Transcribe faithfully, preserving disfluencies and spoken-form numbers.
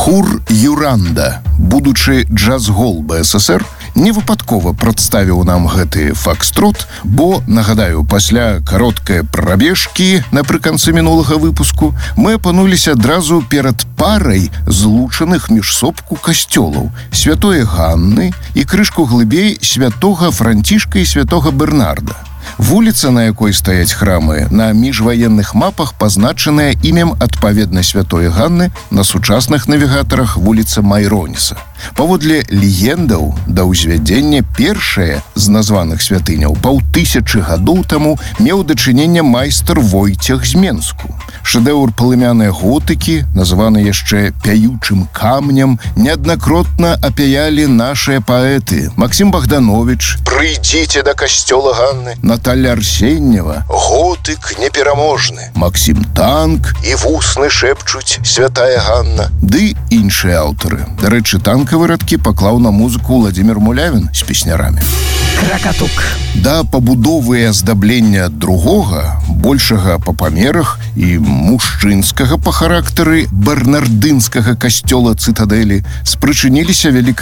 Хур Юранда, будучы джаз-гол бэ эс эс эр, невыпадкова прадставіў нам гэты факстрот, бо, нагадаю, пасля кароткай прабежкі напрыканцы мінулага выпуску мы апынуліся адразу перад парай злучаных між сопку касцёлаў святой Ганны і крышку глыбей святога Францішка і святога Бернарда. Вуліца, на якой стаяць храмы, на міжваенных мапах пазначаная імем адпаведна святой Ганны, на сучасных навігатарах вуліца Майроніса. Паводле легендаў, да ўзвядзення першае з названых святыняў паўтысячы гадоў таму меў дачыненне майстар Войцех з Менску. Шэдэўр палымянай готыкі, названы яшчэ пяючым камнем, неаднакротна апяялі нашыя паэты Максім Богданович, «Прыйдзіце да касцёла Ганны», Наталья Арсеньева, «Готык непераможны», Максім Танк і «Вусны шэпчуць святая Ганна», ды іншыя аўтары. Дарэчы, танкавы радкі паклаў на музыку Владзімір Мулявін з песнярамі. Кракатук. Да пабудовы і аздаблення другога, большага па памерах і мужчынскага па характары бернардынскага касцёла цытадэлі спрычыніліся вялікая